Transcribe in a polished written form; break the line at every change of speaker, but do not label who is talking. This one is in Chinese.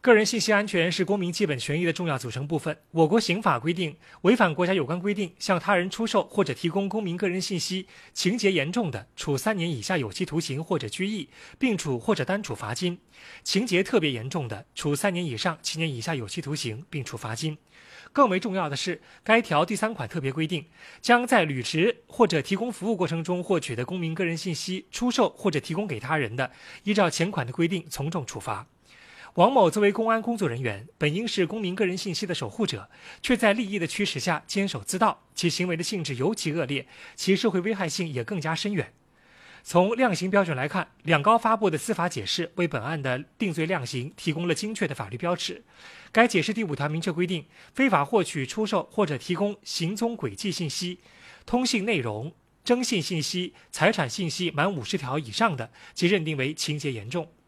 个人信息安全是公民基本权益的重要组成部分。我国刑法规定，违反国家有关规定向他人出售或者提供公民个人信息，情节严重的，处3年以下有期徒刑或者拘役，并处或者单处罚金；情节特别严重的，处3年以上7年以下有期徒刑，并处罚金。更为重要的是，该条第3款特别规定，将在履职或者提供服务过程中获取的公民个人信息出售或者提供给他人的，依照前款的规定从重处罚。王某作为公安工作人员，本应是公民个人信息的守护者，却在利益的驱使下监守自盗，其行为的性质尤其恶劣，其社会危害性也更加深远。从量刑标准来看，两高发布的司法解释为本案的定罪量刑提供了精确的法律标尺。该解释第5条明确规定，非法获取、出售或者提供行踪轨迹信息、通信内容、征信信息、财产信息满50条以上的，即认定为情节严重。